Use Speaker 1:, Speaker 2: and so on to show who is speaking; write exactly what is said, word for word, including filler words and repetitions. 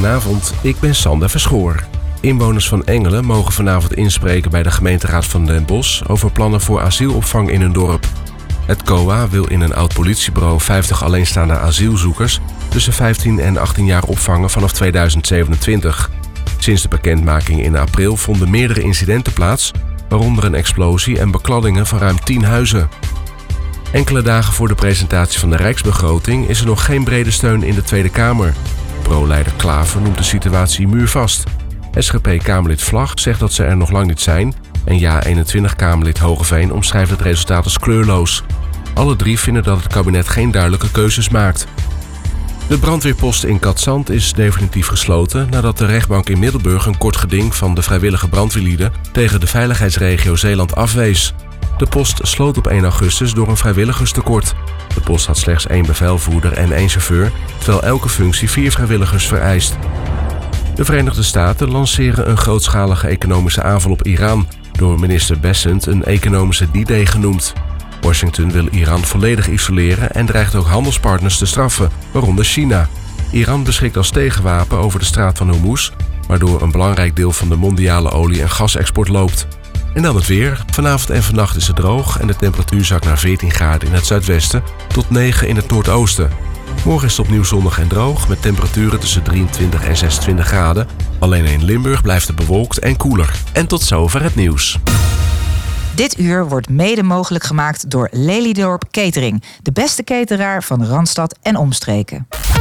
Speaker 1: Goedenavond, ik ben Sander Verschoor. Inwoners van Engelen mogen vanavond inspreken bij de gemeenteraad van Den Bosch over plannen voor asielopvang in hun dorp. Het C O A wil in een oud politiebureau vijftig alleenstaande asielzoekers tussen vijftien en achttien jaar opvangen vanaf tweeduizend zevenentwintig. Sinds de bekendmaking in april vonden meerdere incidenten plaats, waaronder een explosie en bekladdingen van ruim tien huizen. Enkele dagen voor de presentatie van de Rijksbegroting is er nog geen brede steun in de Tweede Kamer. Pro-leider Klaver noemt de situatie muurvast. S G P-Kamerlid Vlag zegt dat ze er nog lang niet zijn en Ja eenentwintig-Kamerlid Hogeveen omschrijft het resultaat als kleurloos. Alle drie vinden dat het kabinet geen duidelijke keuzes maakt. De brandweerpost in Katzand is definitief gesloten nadat de rechtbank in Middelburg een kort geding van de vrijwillige brandweerlieden tegen de veiligheidsregio Zeeland afwees. De post sloot op één augustus door een vrijwilligerstekort. De post had slechts één bevelvoerder en één chauffeur, terwijl elke functie vier vrijwilligers vereist. De Verenigde Staten lanceren een grootschalige economische aanval op Iran, door minister Bessent een economische D-Day genoemd. Washington wil Iran volledig isoleren en dreigt ook handelspartners te straffen, waaronder China. Iran beschikt als tegenwapen over de straat van Hormuz, waardoor een belangrijk deel van de mondiale olie- en gasexport loopt. En dan het weer. Vanavond en vannacht is het droog en de temperatuur zakt naar veertien graden in het zuidwesten tot negen in het noordoosten. Morgen is het opnieuw zonnig en droog met temperaturen tussen drieëntwintig en zesentwintig graden. Alleen in Limburg blijft het bewolkt en koeler. En tot zover het nieuws.
Speaker 2: Dit uur wordt mede mogelijk gemaakt door Lelydorp Catering, de beste cateraar van Randstad en omstreken.